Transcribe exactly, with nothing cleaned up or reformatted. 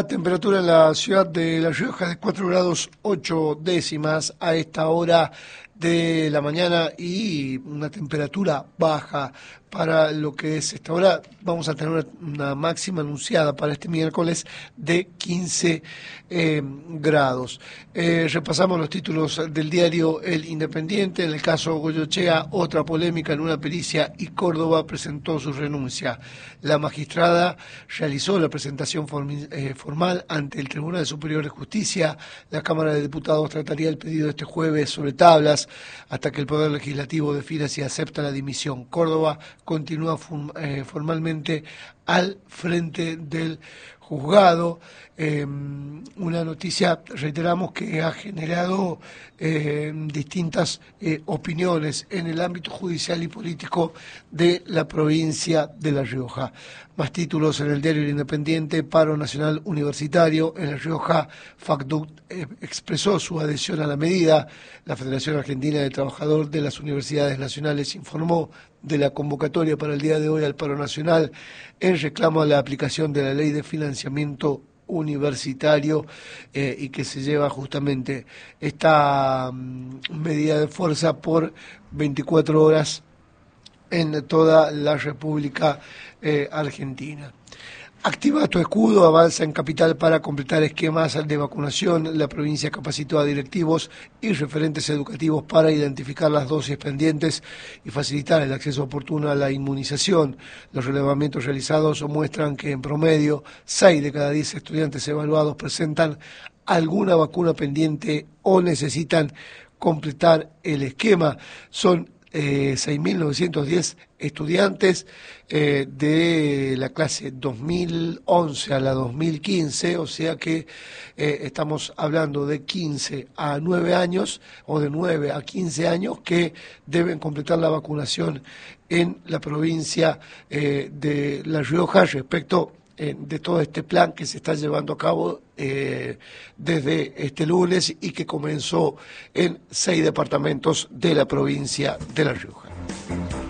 La temperatura en la ciudad de La Rioja de cuatro grados ocho décimas a esta hora de la mañana y una temperatura baja para lo que es esta hora. Vamos a tener una, una máxima anunciada para este miércoles de quince eh, grados. Eh, repasamos los títulos del diario El Independiente. En el caso Goycochea, otra polémica en una pericia y Córdoba presentó su renuncia. La magistrada realizó la presentación formi, eh, formal ante el Tribunal Superior de Justicia. La Cámara de Diputados trataría el pedido este jueves sobre tablas hasta que el Poder Legislativo defina si acepta la dimisión. Córdoba continúa form, eh, formalmente al frente del juzgado. Eh, una noticia, reiteramos, que ha generado eh, distintas eh, opiniones en el ámbito judicial y político de la provincia de La Rioja. Más títulos en el diario El Independiente. Paro nacional universitario en La Rioja. FACDUC eh, expresó su adhesión a la medida. La Federación Argentina de Trabajadores de las Universidades Nacionales informó de la convocatoria para el día de hoy al paro nacional en reclamo a la aplicación de la ley de financiamiento universitario eh, y que se lleva justamente esta um, medida de fuerza por veinticuatro horas en toda la República eh, Argentina. Activato Escudo avanza en Capital para completar esquemas de vacunación. La provincia capacitó a directivos y referentes educativos para identificar las dosis pendientes y facilitar el acceso oportuno a la inmunización. Los relevamientos realizados muestran que en promedio seis de cada diez estudiantes evaluados presentan alguna vacuna pendiente o necesitan completar el esquema. Son Eh, seis mil novecientos diez estudiantes eh, de la clase dos mil once a la dos mil quince, o sea que eh, estamos hablando de quince a nueve años o de nueve a quince años que deben completar la vacunación en la provincia eh, de La Rioja respecto eh, de todo este plan que se está llevando a cabo eh, desde este lunes y que comenzó en seis departamentos de la provincia de La Rioja.